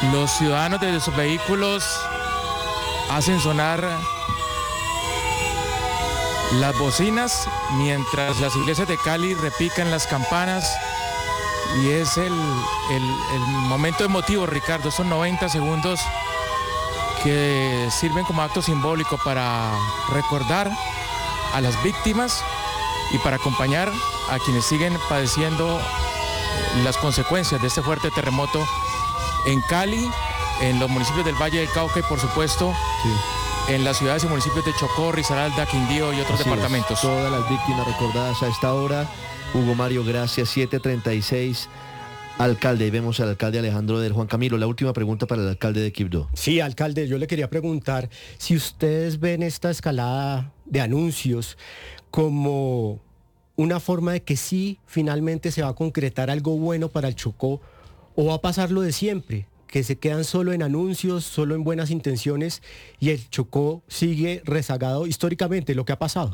Los ciudadanos desde sus vehículos hacen sonar las bocinas mientras las iglesias de Cali repican las campanas y es el momento emotivo, Ricardo, esos 90 segundos que sirven como acto simbólico para recordar a las víctimas y para acompañar a quienes siguen padeciendo las consecuencias de este fuerte terremoto en Cali, en los municipios del Valle del Cauca y por supuesto en las ciudades y municipios de Chocó, Risaralda, Quindío y otros departamentos. Todas las víctimas recordadas a esta hora. Hugo Mario, gracias. 7:36. Alcalde, y vemos al alcalde Alejandro del Juan Camilo. La última pregunta para el alcalde de Quibdó. Sí, alcalde, yo le quería preguntar si ustedes ven esta escalada de anuncios como una forma de que sí, finalmente se va a concretar algo bueno para el Chocó, o va a pasar lo de siempre, que se quedan solo en anuncios, solo en buenas intenciones, y el Chocó sigue rezagado históricamente, lo que ha pasado.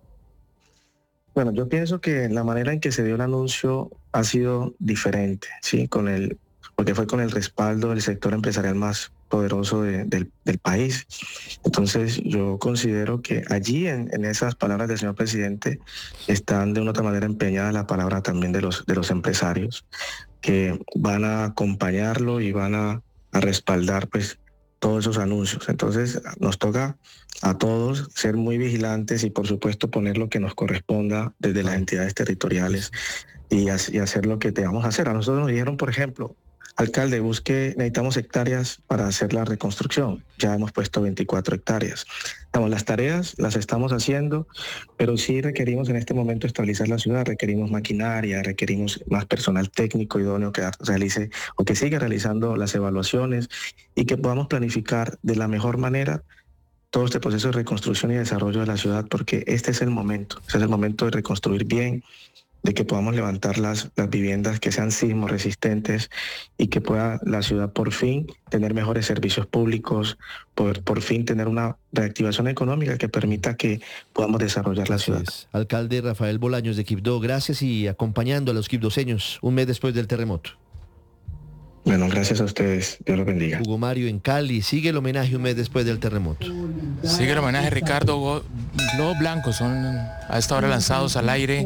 Bueno, yo pienso que la manera en que se dio el anuncio ha sido diferente, ¿sí? Porque fue con el respaldo del sector empresarial más poderoso del país. Entonces, yo considero que allí, en esas palabras del señor presidente, están de una otra manera empeñadas la palabra también de los empresarios, que van a acompañarlo y van a respaldar, pues, todos esos anuncios. Entonces, nos toca a todos ser muy vigilantes y, por supuesto, poner lo que nos corresponda desde las entidades territoriales y hacer lo que tengamos que hacer. A nosotros nos dijeron, por ejemplo, alcalde, necesitamos hectáreas para hacer la reconstrucción. Ya hemos puesto 24 hectáreas. Las tareas las estamos haciendo, pero sí requerimos en este momento estabilizar la ciudad, requerimos maquinaria, requerimos más personal técnico idóneo que realice o que siga realizando las evaluaciones y que podamos planificar de la mejor manera todo este proceso de reconstrucción y desarrollo de la ciudad, porque este es el momento de reconstruir bien, de que podamos levantar las viviendas que sean sismo resistentes y que pueda la ciudad por fin tener mejores servicios públicos, poder por fin tener una reactivación económica que permita que podamos desarrollar la ciudad. Alcalde Rafael Bolaños de Quibdó, gracias, y acompañando a los quibdoseños un mes después del terremoto. Bueno, gracias a ustedes. Dios los bendiga. Hugo Mario, en Cali, sigue el homenaje un mes después del terremoto. Sigue el homenaje, Ricardo. Globos blancos son a esta hora lanzados al aire.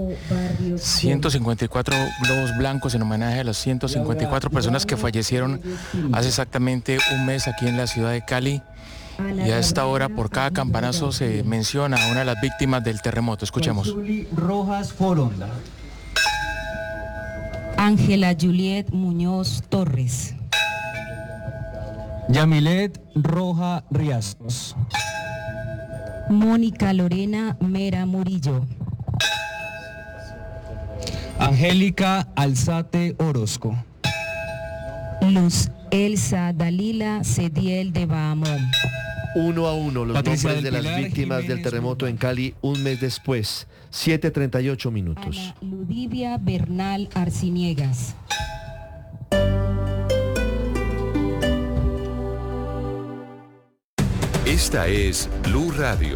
154 globos blancos en homenaje a las 154 personas que fallecieron hace exactamente un mes aquí en la ciudad de Cali. Y a esta hora, por cada campanazo se menciona a una de las víctimas del terremoto. Escuchemos. Rojas Foronda. Ángela Juliet Muñoz Torres. Yamilet Roja Riascos. Mónica Lorena Mera Murillo. Angélica Alzate Orozco. Luz Elsa Dalila Cediel de Bahamón. 1-1 los Patricia nombres de del las Pilar víctimas del Jiménez terremoto en Cali un mes después. 7:38 minutos. Ana Ludivia Bernal Arciniegas. Esta es Blue Radio.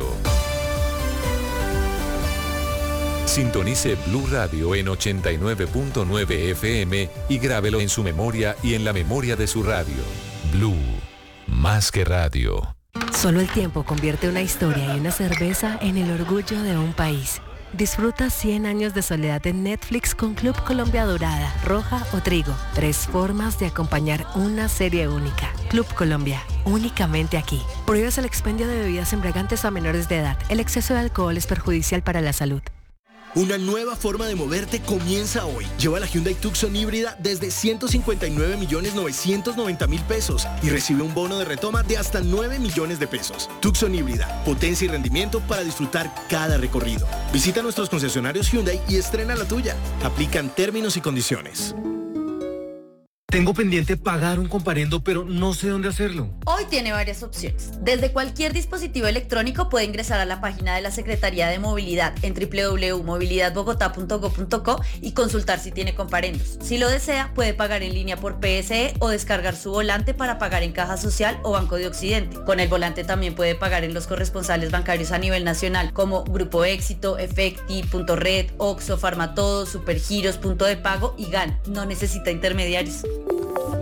Sintonice Blue Radio en 89.9 FM y grábelo en su memoria y en la memoria de su radio. Blue, más que radio. Solo el tiempo convierte una historia y una cerveza en el orgullo de un país. Disfruta 100 años de soledad en Netflix con Club Colombia Dorada, Roja o Trigo. 3 formas de acompañar una serie única. Club Colombia, únicamente aquí. Prohíbes el expendio de bebidas embriagantes a menores de edad. El exceso de alcohol es perjudicial para la salud. Una nueva forma de moverte comienza hoy. Lleva la Hyundai Tucson híbrida desde 159.990.000 pesos y recibe un bono de retoma de hasta 9 millones de pesos. Tucson híbrida, potencia y rendimiento para disfrutar cada recorrido. Visita nuestros concesionarios Hyundai y estrena la tuya. Aplican términos y condiciones. Tengo pendiente pagar un comparendo, pero no sé dónde hacerlo. Hoy tiene varias opciones. Desde cualquier dispositivo electrónico puede ingresar a la página de la Secretaría de Movilidad en www.movilidadbogotá.go.co y consultar si tiene comparendos. Si lo desea, puede pagar en línea por PSE o descargar su volante para pagar en Caja Social o Banco de Occidente. Con el volante también puede pagar en los corresponsales bancarios a nivel nacional, como Grupo Éxito, Efecti, Punto Red, Oxxo, Farmatodo, Supergiros, Punto de Pago y GAN. No necesita intermediarios.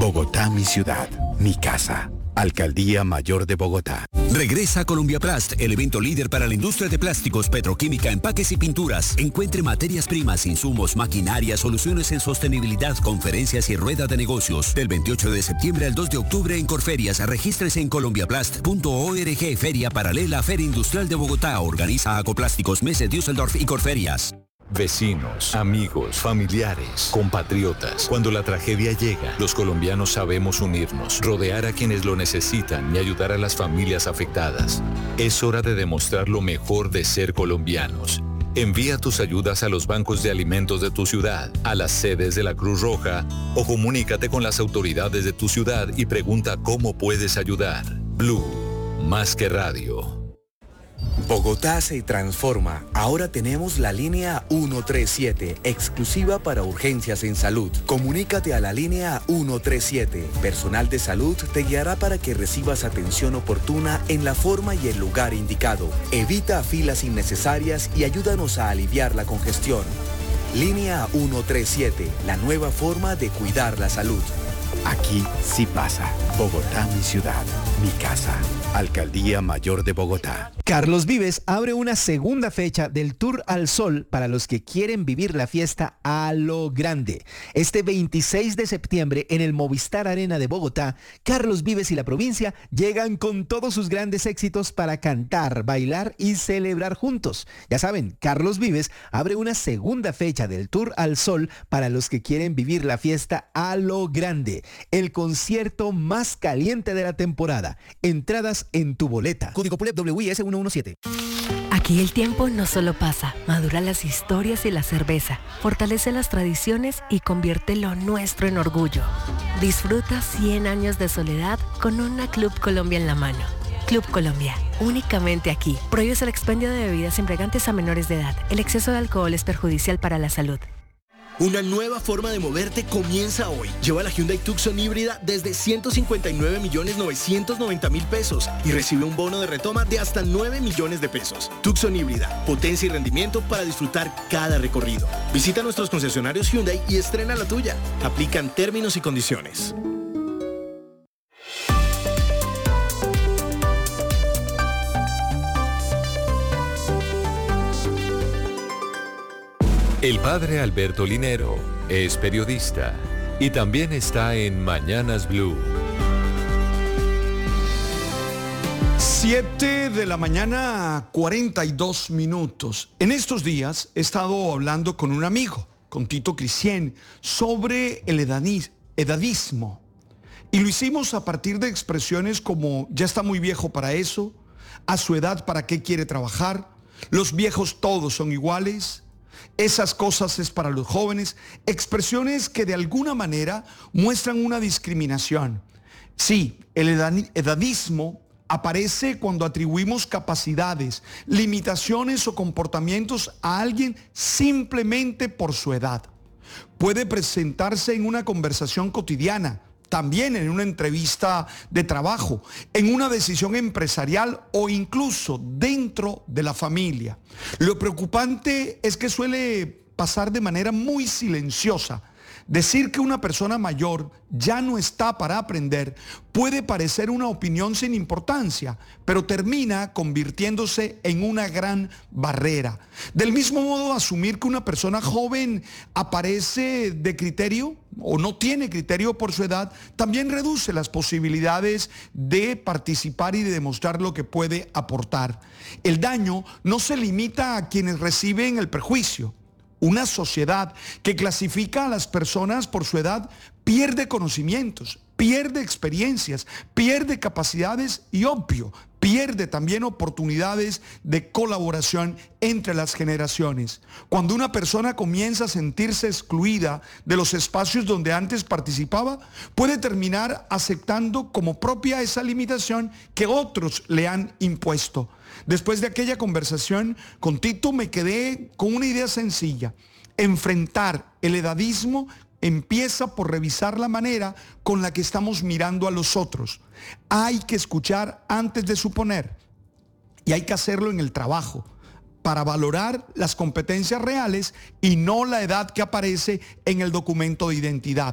Bogotá, mi ciudad, mi casa. Alcaldía Mayor de Bogotá. Regresa a Colombiaplast, el evento líder para la industria de plásticos, petroquímica, empaques y pinturas. Encuentre materias primas, insumos, maquinaria, soluciones en sostenibilidad, conferencias y rueda de negocios. Del 28 de septiembre al 2 de octubre en Corferias. Regístrese en colombiaplast.org. Feria paralela a Feria Industrial de Bogotá. Organiza Acoplásticos, Messe Düsseldorf y Corferias. Vecinos, amigos, familiares, compatriotas. Cuando la tragedia llega, los colombianos sabemos unirnos, rodear a quienes lo necesitan y ayudar a las familias afectadas. Es hora de demostrar lo mejor de ser colombianos. Envía tus ayudas a los bancos de alimentos de tu ciudad, a las sedes de la Cruz Roja o comunícate con las autoridades de tu ciudad y pregunta cómo puedes ayudar. Blue, más que radio. Bogotá se transforma. Ahora tenemos la línea 137, exclusiva para urgencias en salud. Comunícate a la línea 137. Personal de salud te guiará para que recibas atención oportuna en la forma y el lugar indicado. Evita filas innecesarias y ayúdanos a aliviar la congestión. Línea 137, la nueva forma de cuidar la salud. Aquí sí pasa. Bogotá, mi ciudad, mi casa. Alcaldía Mayor de Bogotá. Carlos Vives abre una segunda fecha del Tour al Sol para los que quieren vivir la fiesta a lo grande. Este 26 de septiembre en el Movistar Arena de Bogotá, Carlos Vives y la provincia llegan con todos sus grandes éxitos para cantar, bailar y celebrar juntos. Ya saben, Carlos Vives abre una segunda fecha del Tour al Sol para los que quieren vivir la fiesta a lo grande. El concierto más caliente de la temporada. Entradas en tu boleta. Código PULEP WIS 117. Aquí el tiempo no solo pasa, madura las historias y la cerveza, fortalece las tradiciones y convierte lo nuestro en orgullo. Disfruta 100 años de soledad con una Club Colombia en la mano. Club Colombia, únicamente aquí. Prohíbes el expendio de bebidas embriagantes a menores de edad. El exceso de alcohol es perjudicial para la salud. Una nueva forma de moverte comienza hoy. Lleva la Hyundai Tucson híbrida desde 159.990.000 pesos y recibe un bono de retoma de hasta 9 millones de pesos. Tucson híbrida, potencia y rendimiento para disfrutar cada recorrido. Visita nuestros concesionarios Hyundai y estrena la tuya. Aplican términos y condiciones. El padre Alberto Linero es periodista y también está en Mañanas Blue. 7 de la mañana, 42 minutos. En estos días he estado hablando con un amigo, con Tito Cristian, sobre el edadismo. Y lo hicimos a partir de expresiones como ya está muy viejo para eso, a su edad para qué quiere trabajar, los viejos todos son iguales, esas cosas es para los jóvenes, expresiones que de alguna manera muestran una discriminación. Sí, el edadismo aparece cuando atribuimos capacidades, limitaciones o comportamientos a alguien simplemente por su edad. Puede presentarse en una conversación cotidiana, también en una entrevista de trabajo, en una decisión empresarial o incluso dentro de la familia. Lo preocupante es que suele pasar de manera muy silenciosa. Decir que una persona mayor ya no está para aprender puede parecer una opinión sin importancia, pero termina convirtiéndose en una gran barrera. Del mismo modo, asumir que una persona joven aparece de criterio o no tiene criterio por su edad, también reduce las posibilidades de participar y de demostrar lo que puede aportar. El daño no se limita a quienes reciben el perjuicio. Una sociedad que clasifica a las personas por su edad pierde conocimientos, pierde experiencias, pierde capacidades y, obvio, pierde también oportunidades de colaboración entre las generaciones. Cuando una persona comienza a sentirse excluida de los espacios donde antes participaba, puede terminar aceptando como propia esa limitación que otros le han impuesto. Después de aquella conversación con Tito me quedé con una idea sencilla. Enfrentar el edadismo empieza por revisar la manera con la que estamos mirando a los otros. Hay que escuchar antes de suponer y hay que hacerlo en el trabajo para valorar las competencias reales y no la edad que aparece en el documento de identidad.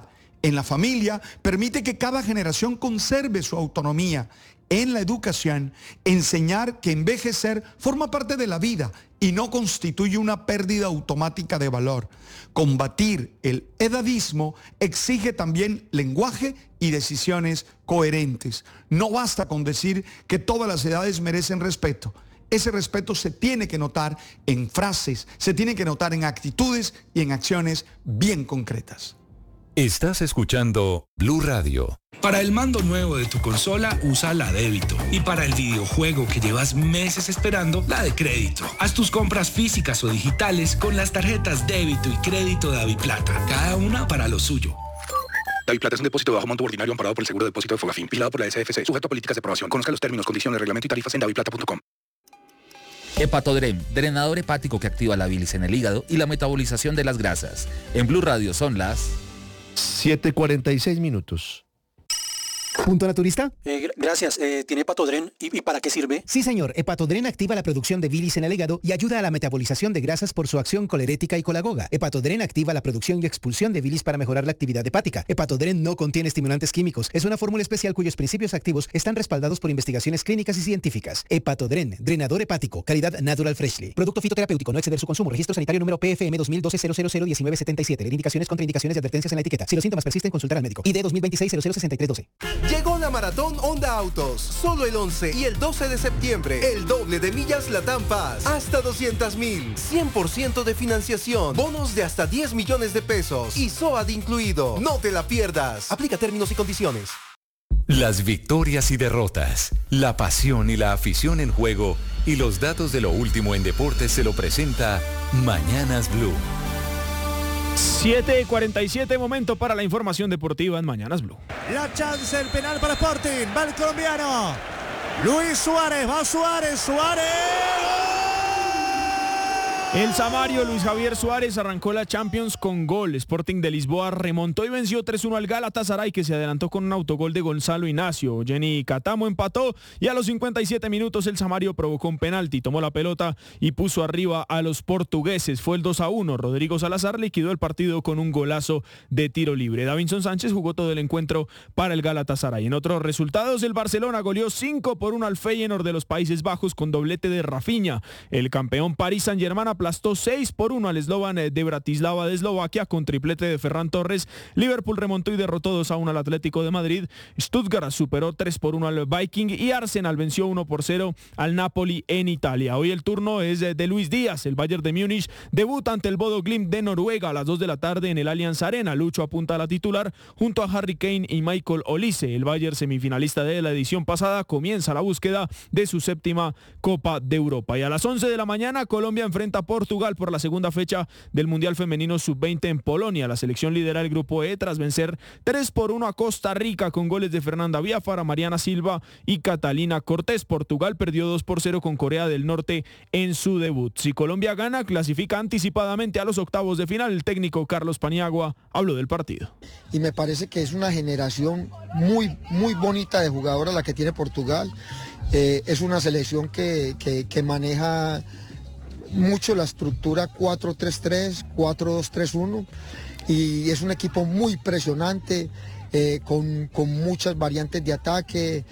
en la familia, permite que cada generación conserve su autonomía. En la educación, enseñar que envejecer forma parte de la vida y no constituye una pérdida automática de valor. Combatir el edadismo exige también lenguaje y decisiones coherentes. No basta con decir que todas las edades merecen respeto. Ese respeto se tiene que notar en frases, se tiene que notar en actitudes y en acciones bien concretas. Estás escuchando Blue Radio. Para el mando nuevo de tu consola, usa la débito. Y para el videojuego que llevas meses esperando, la de crédito. Haz tus compras físicas o digitales con las tarjetas débito y crédito de Daviplata. Cada una para lo suyo. Daviplata es un depósito de bajo monto ordinario amparado por el Seguro de Depósito de Fogafín, vigilado por la SFC, sujeto a políticas de aprobación. Conozca los términos, condiciones, reglamento y tarifas en daviplata.com. Hepatodrem, drenador hepático que activa la bilis en el hígado y la metabolización de las grasas. En Blue Radio son las 7:46 minutos. ¿Punto naturista? Gracias. ¿Tiene Hepatodren? ¿Y para qué sirve? Sí, señor. Hepatodren activa la producción de bilis en el hígado y ayuda a la metabolización de grasas por su acción colerética y colagoga. Hepatodren activa la producción y expulsión de bilis para mejorar la actividad hepática. Hepatodren no contiene estimulantes químicos. Es una fórmula especial cuyos principios activos están respaldados por investigaciones clínicas y científicas. Hepatodren, drenador hepático, calidad Natural Freshly. Producto fitoterapéutico, no exceder su consumo. Registro sanitario número PFM 2012-00001977. Leer indicaciones, contraindicaciones y advertencias en la etiqueta. Si los síntomas persisten, consultar al médico. ID 2026-006312. Llegó la Maratón Honda Autos. Solo el 11 y el 12 de septiembre. El doble de millas Latam Paz. Hasta 200,000. 100% de financiación. Bonos de hasta 10 millones de pesos. Y SOAT incluido. No te la pierdas. Aplica términos y condiciones. Las victorias y derrotas, la pasión y la afición en juego y los datos de lo último en deportes se lo presenta Mañanas Blue. 7:47, momento para la información deportiva en Mañanas Blue. La chance, el penal para Sporting, va el colombiano. Luis Suárez, va Suárez. El samario Luis Javier Suárez arrancó la Champions con gol. Sporting de Lisboa remontó y venció 3-1 al Galatasaray, que se adelantó con un autogol de Gonzalo Ignacio. Jenny Catamo empató y a los 57 minutos el samario provocó un penalti, tomó la pelota y puso arriba a los portugueses. Fue el 2-1. Rodrigo Salazar liquidó el partido con un golazo de tiro libre. Davinson Sánchez jugó todo el encuentro para el Galatasaray. En otros resultados, el Barcelona goleó 5-1 al Feyenoord de los Países Bajos con doblete de Rafinha. El campeón Paris Saint-Germain aplastó 6-1 al Slovan de Bratislava de Eslovaquia con triplete de Ferran Torres. Liverpool remontó y derrotó 2-1 al Atlético de Madrid. Stuttgart superó 3-1 al Viking y Arsenal venció 1-0 al Napoli en Italia. Hoy el turno es de Luis Díaz. El Bayern de Múnich debuta ante el Bodo Glimt de Noruega a las 2 de la tarde en el Allianz Arena. Lucho apunta a la titular junto a Harry Kane y Michael Olise. El Bayern, semifinalista de la edición pasada, comienza la búsqueda de su séptima Copa de Europa. Y a las 11 de la mañana Colombia enfrenta a Portugal por la segunda fecha del Mundial Femenino Sub-20 en Polonia. La selección lidera el grupo E tras vencer 3-1 a Costa Rica con goles de Fernanda Biafara, Mariana Silva y Catalina Cortés. Portugal perdió 2-0 con Corea del Norte en su debut. Si Colombia gana, clasifica anticipadamente a los octavos de final. El técnico Carlos Paniagua habló del partido. Y me parece que es una generación muy bonita de jugadoras la que tiene Portugal. Es una selección que maneja mucho la estructura 4-3-3, 4-2-3-1 y es un equipo muy presionante, con muchas variantes de ataque.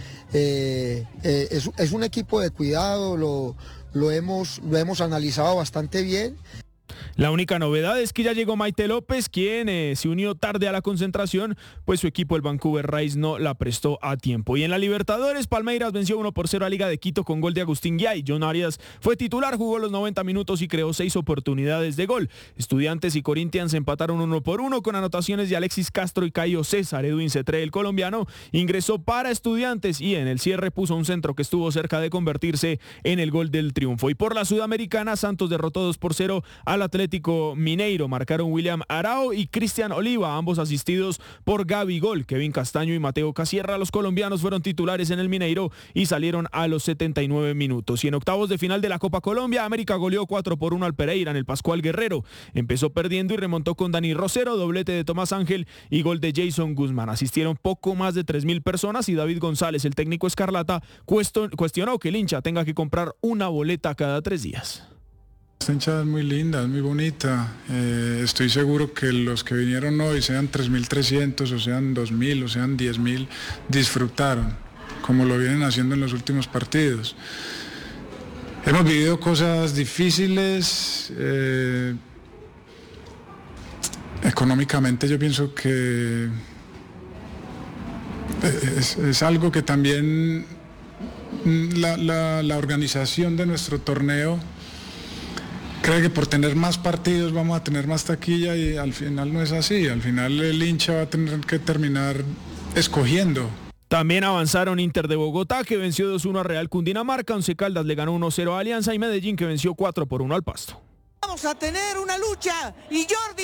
Es un equipo de cuidado, lo hemos analizado bastante bien. La única novedad es que ya llegó Maite López, quien se unió tarde a la concentración, pues su equipo, el Vancouver Rays, no la prestó a tiempo. Y en la Libertadores, Palmeiras venció 1-0 a Liga de Quito con gol de Agustín Guay. John Arias fue titular, jugó los 90 minutos y creó 6 oportunidades de gol. Estudiantes y Corinthians empataron 1-1 con anotaciones de Alexis Castro y Caio César. Edwin Cetré, el colombiano, ingresó para Estudiantes y en el cierre puso un centro que estuvo cerca de convertirse en el gol del triunfo. Y por la Sudamericana, Santos derrotó 2-0 al Atlético Mineiro. Marcaron William Arao y Cristian Oliva, ambos asistidos por Gabigol. Kevin Castaño y Mateo Casierra, los colombianos, fueron titulares en el Mineiro y salieron a los 79 minutos. Y en octavos de final de la Copa Colombia, América goleó 4-1 al Pereira en el Pascual Guerrero. Empezó perdiendo y remontó con Dani Rosero, doblete de Tomás Ángel y gol de Jason Guzmán. Asistieron poco más de 3.000 personas y David González, el técnico escarlata, cuestionó que el hincha tenga que comprar una boleta cada 3 días. Esta hinchada es muy linda, es muy bonita. Estoy seguro que los que vinieron hoy, sean 3.300 o sean 2.000 o sean 10.000, disfrutaron, como lo vienen haciendo en los últimos partidos. Hemos vivido cosas difíciles. Económicamente yo pienso que es algo que también la organización de nuestro torneo cree que por tener más partidos vamos a tener más taquilla, y al final no es así. Al final el hincha va a tener que terminar escogiendo. También avanzaron Inter de Bogotá, que venció 2-1 a Real Cundinamarca, Once Caldas le ganó 1-0 a Alianza y Medellín, que venció 4-1 al Pasto. Vamos a tener una lucha y Jordi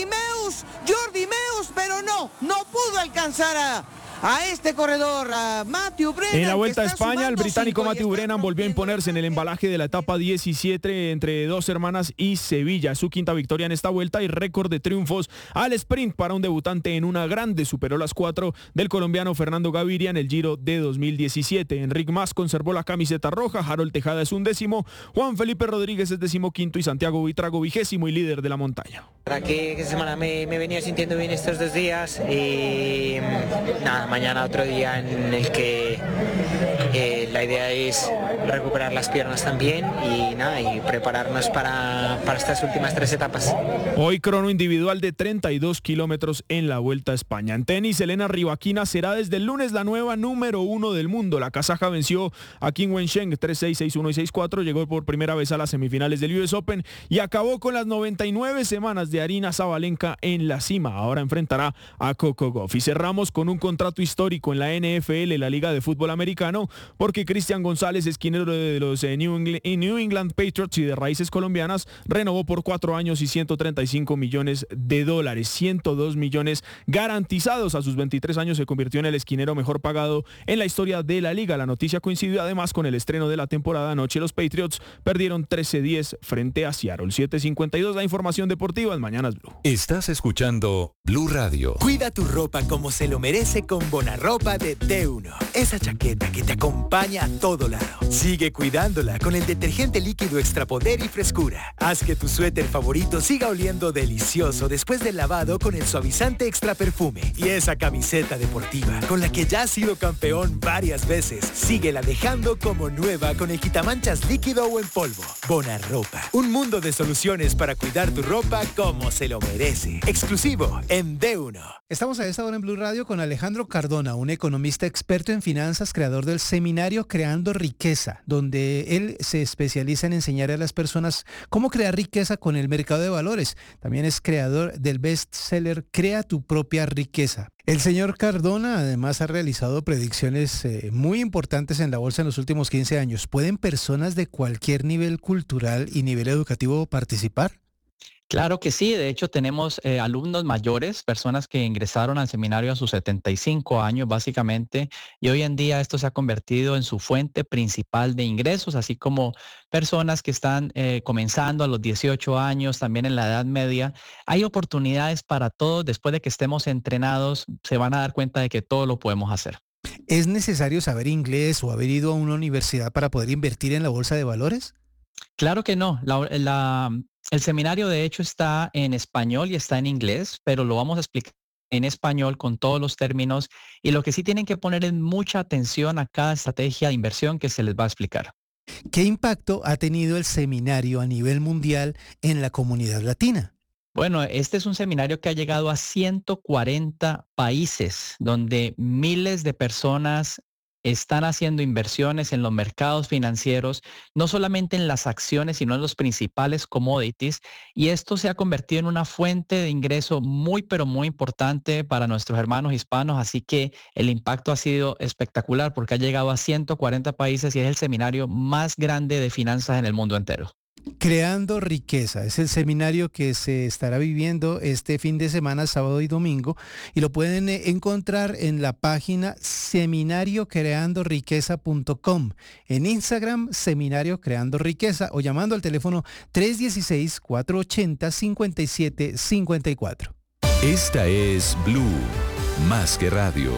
Meus, pero no pudo alcanzar a este corredor, a Matthew Brennan. En la Vuelta a España, el británico Matthew Brennan volvió a imponerse en el embalaje de la etapa 17 entre Dos Hermanas y Sevilla. Su quinta victoria en esta vuelta y récord de triunfos al sprint para un debutante en una grande. Superó las 4 del colombiano Fernando Gaviria en el Giro de 2017. Enric Mas conservó la camiseta roja, Harold Tejada es 11º, Juan Felipe Rodríguez es 15º y Santiago Buitrago 20º y líder de la montaña. Para que esta semana me venía sintiendo bien estos 2 días y nada, mañana otro día en el que la idea es recuperar las piernas también y prepararnos para estas últimas 3 etapas. Hoy crono individual de 32 kilómetros en la Vuelta a España. En tenis, Elena Rybakina será desde el lunes la nueva número 1 del mundo. La kazaja venció a Qin Wensheng 3-6, 6-1 y 6-4, llegó por primera vez a las semifinales del US Open y acabó con las 99 semanas de Aryna Sabalenka en la cima. Ahora enfrentará a Coco Gauff. Y cerramos con un contrato histórico en la NFL, la Liga de Fútbol Americano, porque Cristian González, esquinero de los New England Patriots y de raíces colombianas, renovó por 4 años y $135 millones, 102 millones garantizados. A sus 23 años se convirtió en el esquinero mejor pagado en la historia de la liga. La noticia coincidió además con el estreno de la temporada. Anoche los Patriots perdieron 13-10 frente a Seattle. 7:52, la información deportiva en Mañanas Blue. Estás escuchando Blue Radio. Cuida tu ropa como se lo merece con Bonarropa de D1. Esa chaqueta que te acompaña a todo lado. Sigue cuidándola con el detergente líquido Extra Poder y Frescura. Haz que tu suéter favorito siga oliendo delicioso después del lavado con el suavizante Extra Perfume. Y esa camiseta deportiva con la que ya has sido campeón varias veces, síguela dejando como nueva con el quitamanchas líquido o en polvo. Bonarropa, un mundo de soluciones para cuidar tu ropa como se lo merece. Exclusivo en D1. Estamos a esta hora en Blue Radio con Alejandro Cardona, un economista experto en finanzas, creador del seminario Creando Riqueza, donde él se especializa en enseñar a las personas cómo crear riqueza con el mercado de valores. También es creador del bestseller Crea tu propia riqueza. El señor Cardona además ha realizado predicciones muy importantes en la bolsa en los últimos 15 años. ¿Pueden personas de cualquier nivel cultural y nivel educativo participar? Claro que sí, de hecho tenemos alumnos mayores, personas que ingresaron al seminario a sus 75 años básicamente, y hoy en día esto se ha convertido en su fuente principal de ingresos, así como personas que están comenzando a los 18 años, también en la edad media. Hay oportunidades para todos. Después de que estemos entrenados, se van a dar cuenta de que todo lo podemos hacer. ¿Es necesario saber inglés o haber ido a una universidad para poder invertir en la bolsa de valores? Claro que no. El seminario de hecho está en español y está en inglés, pero lo vamos a explicar en español con todos los términos, y lo que sí tienen que poner es mucha atención a cada estrategia de inversión que se les va a explicar. ¿Qué impacto ha tenido el seminario a nivel mundial en la comunidad latina? Bueno, este es un seminario que ha llegado a 140 países, donde miles de personas están haciendo inversiones en los mercados financieros, no solamente en las acciones, sino en los principales commodities. Y esto se ha convertido en una fuente de ingreso muy, pero muy importante para nuestros hermanos hispanos. Así que el impacto ha sido espectacular porque ha llegado a 140 países y es el seminario más grande de finanzas en el mundo entero. Creando Riqueza es el seminario que se estará viviendo este fin de semana, sábado y domingo, y lo pueden encontrar en la página seminariocreandoriqueza.com, en Instagram Seminario Creando Riqueza, o llamando al teléfono 316-480-5754. Esta es Blue, más que radio.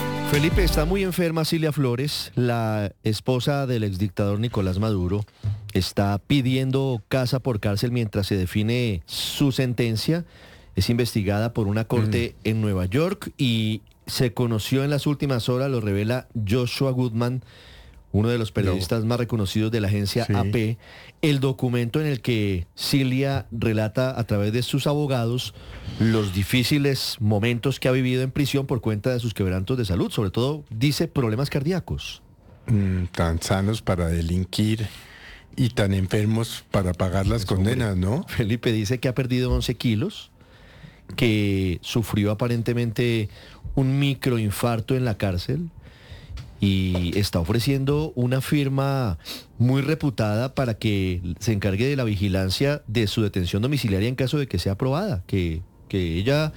Felipe, está muy enferma Cilia Flores, la esposa del exdictador Nicolás Maduro, está pidiendo casa por cárcel mientras se define su sentencia. Es investigada por una corte en Nueva York y se conoció en las últimas horas, lo revela Joshua Goodman, uno de los periodistas más reconocidos de la agencia AP, el documento en el que Cilia relata a través de sus abogados los difíciles momentos que ha vivido en prisión por cuenta de sus quebrantos de salud, sobre todo, dice, problemas cardíacos. Tan sanos para delinquir y tan enfermos para pagar las condenas, ¿no? Felipe dice que ha perdido 11 kilos, que sufrió aparentemente un microinfarto en la cárcel y está ofreciendo una firma muy reputada para que se encargue de la vigilancia de su detención domiciliaria en caso de que sea aprobada, que ella,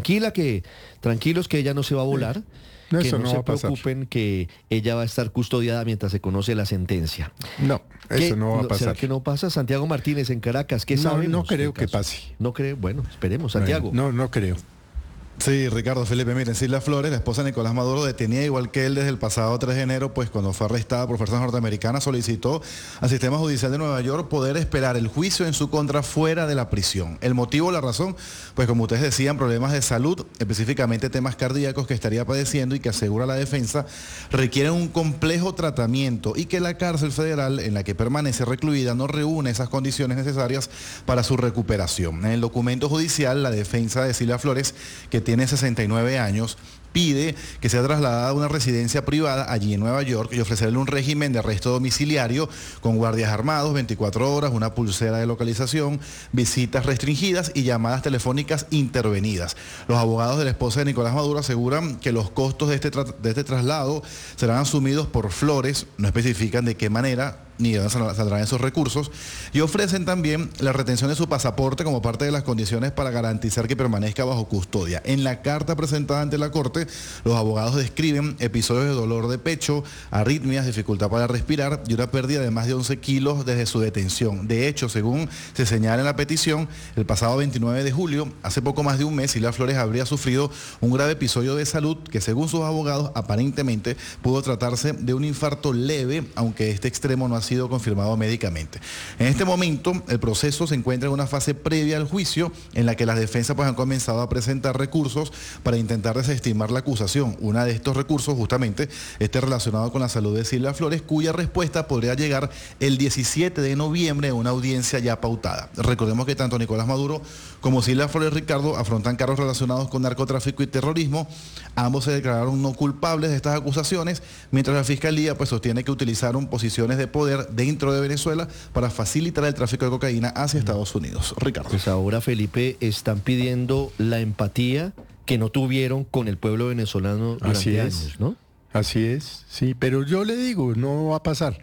tranquilos que ella no se va a volar, no, que eso no no se va a pasar. preocupen, que ella va a estar custodiada mientras se conoce la sentencia. No, eso no va a pasar. ¿Será que no pasa? Santiago Martínez en Caracas, ¿qué sabemos? No creo que pase. No creo, bueno, esperemos, Santiago. No creo. Sí, Ricardo, Felipe, miren, Cilia Flores, la esposa de Nicolás Maduro, detenida igual que él desde el pasado 3 de enero, pues cuando fue arrestada por fuerzas norteamericanas, solicitó al sistema judicial de Nueva York poder esperar el juicio en su contra fuera de la prisión. El motivo, la razón, pues como ustedes decían, problemas de salud, específicamente temas cardíacos que estaría padeciendo y que asegura la defensa, requieren un complejo tratamiento y que la cárcel federal en la que permanece recluida no reúne esas condiciones necesarias para su recuperación. En el documento judicial, la defensa de Cilia Flores, que tiene 69 años, pide que sea trasladada a una residencia privada allí en Nueva York y ofrecerle un régimen de arresto domiciliario con guardias armados, 24 horas, una pulsera de localización, visitas restringidas y llamadas telefónicas intervenidas. Los abogados de la esposa de Nicolás Maduro aseguran que los costos de este traslado serán asumidos por Flores, no especifican de qué manera ni de dónde saldrán esos recursos, y ofrecen también la retención de su pasaporte como parte de las condiciones para garantizar que permanezca bajo custodia. En la carta presentada ante la Corte, los abogados describen episodios de dolor de pecho, arritmias, dificultad para respirar y una pérdida de más de 11 kilos desde su detención. De hecho, según se señala en la petición, el pasado 29 de julio, hace poco más de un mes, Cilia Flores habría sufrido un grave episodio de salud que, según sus abogados, aparentemente pudo tratarse de un infarto leve, aunque este extremo no ha sido confirmado médicamente. En este momento, el proceso se encuentra en una fase previa al juicio en la que las defensas pues han comenzado a presentar recursos para intentar desestimar la acusación. Uno de estos recursos, justamente, relacionado con la salud de Cilia Flores, cuya respuesta podría llegar el 17 de noviembre en una audiencia ya pautada. Recordemos que tanto Nicolás Maduro como Cilia Flores, Ricardo, afrontan cargos relacionados con narcotráfico y terrorismo. Ambos se declararon no culpables de estas acusaciones, mientras la Fiscalía pues sostiene que utilizaron posiciones de poder dentro de Venezuela para facilitar el tráfico de cocaína hacia Estados Unidos. Ricardo. Pues ahora, Felipe, están pidiendo la empatía que no tuvieron con el pueblo venezolano durante años, ¿no? Así es, sí, pero yo le digo, no va a pasar.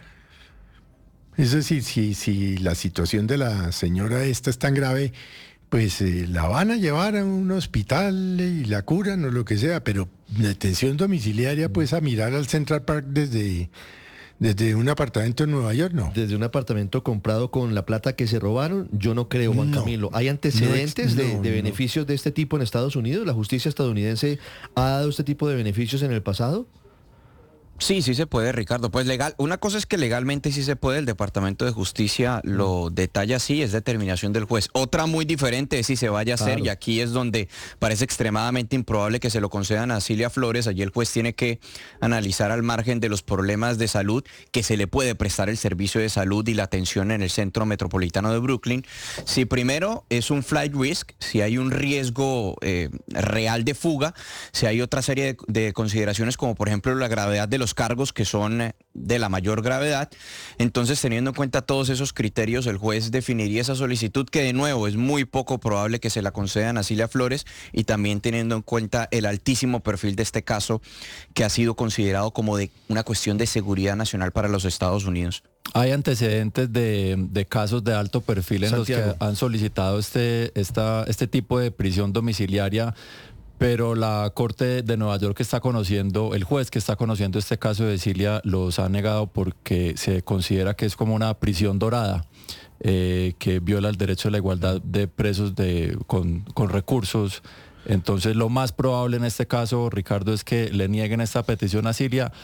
Es decir, si la situación de la señora esta es tan grave, pues la van a llevar a un hospital y la curan o lo que sea, pero detención domiciliaria, pues a mirar al Central Park desde un apartamento en Nueva York, ¿no? Desde un apartamento comprado con la plata que se robaron, yo no creo, Juan Camilo. ¿Hay antecedentes de beneficios de este tipo en Estados Unidos? ¿La justicia estadounidense ha dado este tipo de beneficios en el pasado? Sí se puede, Ricardo. Pues una cosa es que legalmente sí se puede, el Departamento de Justicia lo detalla así, es determinación del juez. Otra muy diferente es si se vaya a hacer, y aquí es donde parece extremadamente improbable que se lo concedan a Cilia Flores. Allí el juez tiene que analizar al margen de los problemas de salud que se le puede prestar el servicio de salud y la atención en el centro metropolitano de Brooklyn. Si primero es un flight risk, si hay un riesgo real de fuga, si hay otra serie de consideraciones como por ejemplo la gravedad de los cargos que son de la mayor gravedad. Entonces, teniendo en cuenta todos esos criterios, el juez definiría esa solicitud, que de nuevo es muy poco probable que se la concedan a Cilia Flores, y también teniendo en cuenta el altísimo perfil de este caso, que ha sido considerado como de una cuestión de seguridad nacional para los Estados Unidos. Hay antecedentes de casos de alto perfil en Santiago, los que han solicitado este tipo de prisión domiciliaria, pero la Corte de Nueva York el juez que está conociendo este caso de Cilia, los ha negado porque se considera que es como una prisión dorada, que viola el derecho a la igualdad de presos con recursos. Entonces, lo más probable en este caso, Ricardo, es que le nieguen esta petición a Cilia,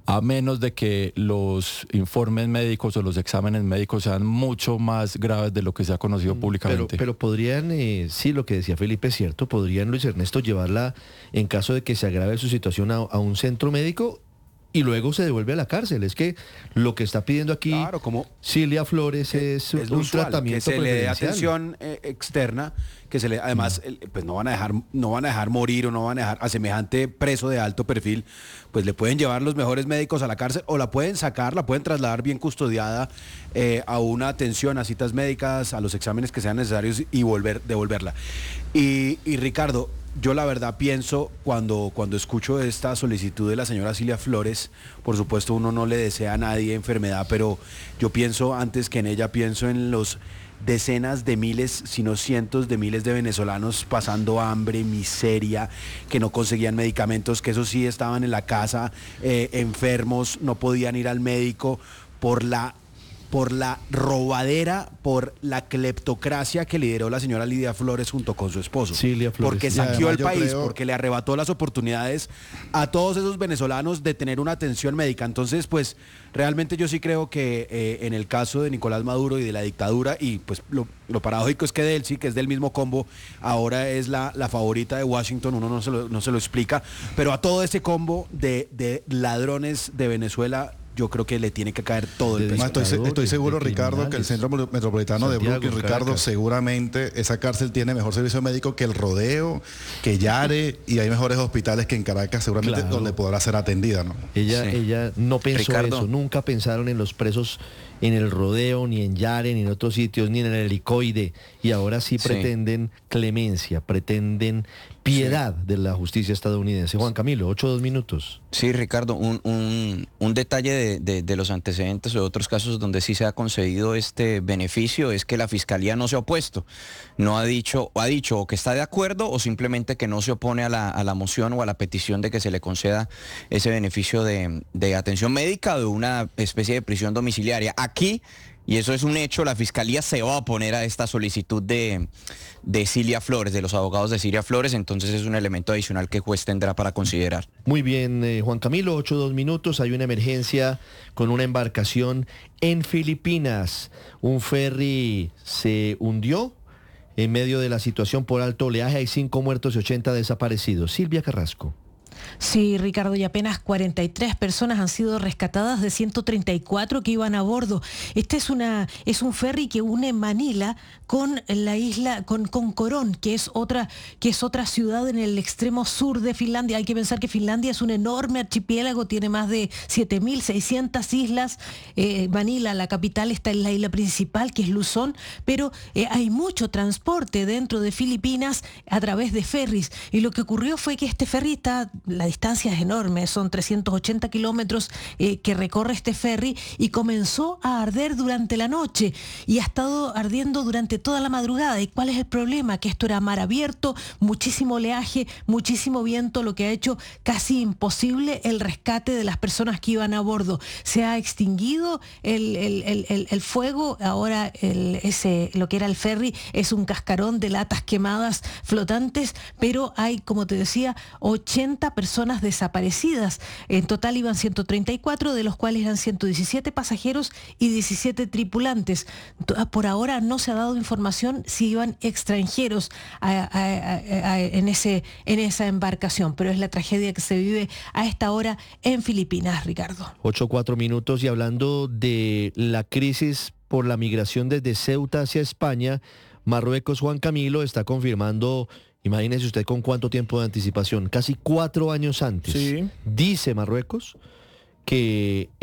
a menos de que los informes médicos o los exámenes médicos sean mucho más graves de lo que se ha conocido públicamente. Pero podrían, sí, lo que decía Felipe es cierto, podrían, Luis Ernesto, llevarla en caso de que se agrave su situación a un centro médico y luego se devuelve a la cárcel. Es que lo que está pidiendo aquí Cilia Flores es un usual, tratamiento que se le dé preferencial. atención externa, que se le, además pues no van a dejar morir o no van a dejar a semejante preso de alto perfil, pues le pueden llevar los mejores médicos a la cárcel o la pueden sacar, la pueden trasladar bien custodiada a una atención, a citas médicas, a los exámenes que sean necesarios y devolverla. Y Ricardo, yo la verdad pienso, cuando escucho esta solicitud de la señora Cilia Flores, por supuesto uno no le desea a nadie enfermedad, pero yo pienso, antes que en ella, pienso en los decenas de miles, si no cientos de miles de venezolanos pasando hambre, miseria, que no conseguían medicamentos, que eso sí estaban en la casa, enfermos, no podían ir al médico por la robadera, por la cleptocracia que lideró la señora Lidia Flores junto con su esposo. Cilia Flores. Porque saqueó el país, porque le arrebató las oportunidades a todos esos venezolanos de tener una atención médica. Entonces, pues, realmente yo sí creo que en el caso de Nicolás Maduro y de la dictadura, y pues lo paradójico es que de él sí, que es del mismo combo, ahora es la favorita de Washington, uno no se lo explica, pero a todo ese combo de ladrones de Venezuela, yo creo que le tiene que caer todo el peso. Estoy seguro, Ricardo, que el Centro Metropolitano de Brooklyn, Ricardo, seguramente esa cárcel tiene mejor servicio médico que el Rodeo, que Yare, y hay mejores hospitales que en Caracas, seguramente, donde podrá ser atendida, ¿no? Ella no pensó eso, nunca pensaron en los presos en el Rodeo, ni en Yare, ni en otros sitios, ni en el Helicoide, y ahora sí pretenden clemencia, pretenden piedad de la justicia estadounidense. Juan Camilo, 8-2 minutos. Sí, Ricardo, un detalle de los antecedentes o de otros casos donde sí se ha concedido este beneficio es que la Fiscalía no se ha opuesto, ha dicho o que está de acuerdo o simplemente que no se opone a la moción o a la petición de que se le conceda ese beneficio de atención médica o de una especie de prisión domiciliaria. Aquí, y eso es un hecho, la Fiscalía se va a oponer a esta solicitud de Cilia Flores, de los abogados de Cilia Flores, entonces es un elemento adicional que el juez tendrá para considerar. Muy bien, Juan Camilo, 8-2 minutos, hay una emergencia con una embarcación en Filipinas. Un ferry se hundió en medio de la situación por alto oleaje, hay 5 muertos y 80 desaparecidos. Silvia Carrasco. Sí, Ricardo, y apenas 43 personas han sido rescatadas de 134 que iban a bordo. Este es un ferry que une Manila con la isla, con Korón, que es otra ciudad en el extremo sur de Finlandia. Hay que pensar que Finlandia es un enorme archipiélago, tiene más de 7.600 islas. Manila, la capital, está en la isla principal, que es Luzón, pero hay mucho transporte dentro de Filipinas a través de ferries. Y lo que ocurrió fue que este ferry la distancia es enorme, son 380 kilómetros que recorre este ferry, y comenzó a arder durante la noche y ha estado ardiendo durante toda la madrugada. ¿Y cuál es el problema? Que esto era mar abierto, muchísimo oleaje, muchísimo viento, lo que ha hecho casi imposible el rescate de las personas que iban a bordo. Se ha extinguido el fuego, ahora lo que era el ferry es un cascarón de latas quemadas flotantes, pero hay, como te decía, 80 personas desaparecidas. En total iban 134, de los cuales eran 117 pasajeros y 17 tripulantes. Por ahora no se ha dado información si iban extranjeros en esa embarcación, pero es la tragedia que se vive a esta hora en Filipinas, Ricardo. 8-4 minutos, y hablando de la crisis por la migración desde Ceuta hacia España, Marruecos, Juan Camilo, está confirmando, imagínese usted con cuánto tiempo de anticipación, casi 4 años antes. Sí. Dice Marruecos que